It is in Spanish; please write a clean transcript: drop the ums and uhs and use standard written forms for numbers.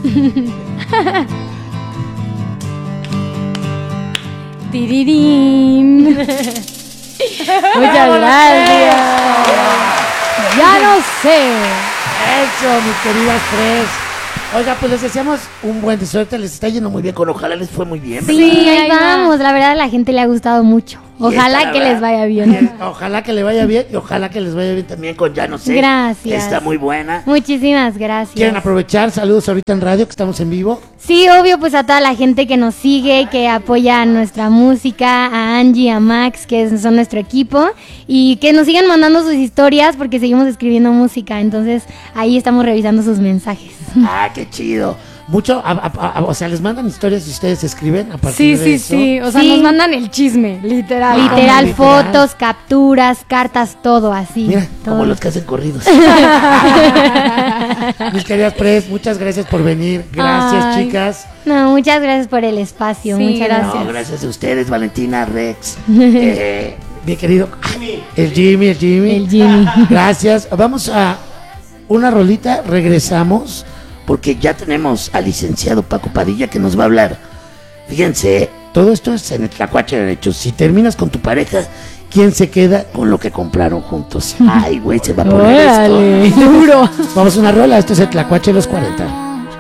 Tirirín. Muchas gracias. Ya no sé. Eso, mis queridas tres. Oiga, pues les deseamos un buen de suerte, les está yendo muy bien con Ojalá les fue muy bien, ¿verdad? Sí, ahí vamos, la verdad a la gente le ha gustado mucho. Ojalá que les vaya bien. Ojalá que le vaya bien y ojalá que les vaya bien también con Ya No Sé. Gracias. Está muy buena. Muchísimas gracias. ¿Quieren aprovechar? Saludos ahorita en radio que estamos en vivo. Sí, obvio, pues a toda la gente que nos sigue, que apoya nuestra música, a Angie, a Max, que son nuestro equipo, y que nos sigan mandando sus historias porque seguimos escribiendo música, entonces ahí estamos revisando sus mensajes. Ah, qué chido. Mucho, o sea, les mandan historias y ustedes escriben a partir de eso. Sí, o sea, Sí. nos mandan el chisme, literal. Literal, literal. fotos, capturas, cartas, todo así. Mira, todo. como los que hacen corridos. Mis queridas Pres, muchas gracias por venir. Gracias, Ay. chicas. No, muchas gracias por el espacio, Sí, muchas gracias. No, gracias a ustedes, Valentina, Rex. Mi querido el Jimmy. El Jimmy. Gracias. Vamos a una rolita, regresamos, porque ya tenemos al licenciado Paco Padilla que nos va a hablar. Fíjense, todo esto es en el Tlacuache de Derechos. Si terminas con tu pareja, ¿quién se queda con lo que compraron juntos? Ay, güey, se va a poner Órale, esto. duro. Vamos a una rola, esto es el Tlacuache de los 40.